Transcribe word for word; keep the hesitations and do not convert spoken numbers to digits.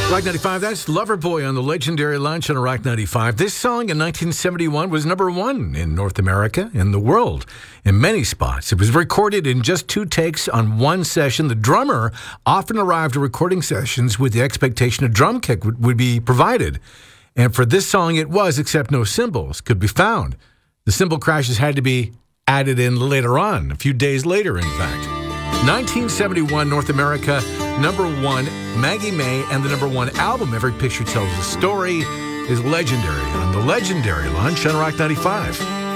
Rock ninety-five, that's Loverboy on the legendary Lunch on Rock ninety-five. This song in nineteen seventy-one was number one in North America and the world in many spots. It was recorded in just two takes on one session. The drummer often arrived at recording sessions with the expectation a drum kit would, would be provided. And for this song, it was, except no cymbals could be found. The cymbal crashes had to be added in later on, a few days later, in fact. nineteen seventy-one, North America, number one, Maggie May, and the number one album, Every Picture Tells a Story, is legendary on the legendary Lunch on Rock ninety-five.